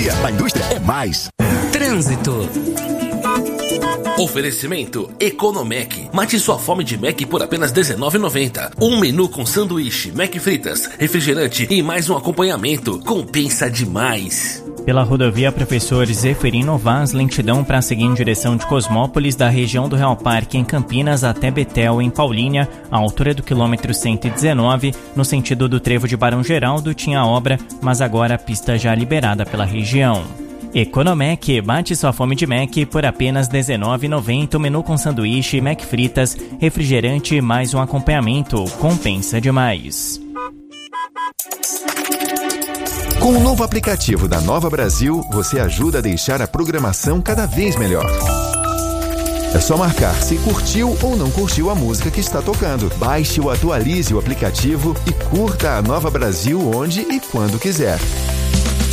Economia da indústria é mais. Trânsito. Oferecimento Economec. Mate sua fome de Mac por apenas R$19,90. Um menu com sanduíche, Mac fritas, refrigerante e mais um acompanhamento. Compensa demais. Pela rodovia Professor Zeferino Vaz, lentidão para seguir em direção de Cosmópolis, da região do Real Parque em Campinas até Betel em Paulínia, à altura do quilômetro 119, no sentido do trevo de Barão Geraldo, tinha obra, mas agora a pista já liberada pela região. Economec, bate sua fome de Mac por apenas R$19,90, menu com sanduíche, Mac fritas, refrigerante e mais um acompanhamento. Compensa demais. Com o novo aplicativo da Nova Brasil, você ajuda a deixar a programação cada vez melhor. É só marcar se curtiu ou não curtiu a música que está tocando. Baixe ou atualize o aplicativo e curta a Nova Brasil onde e quando quiser.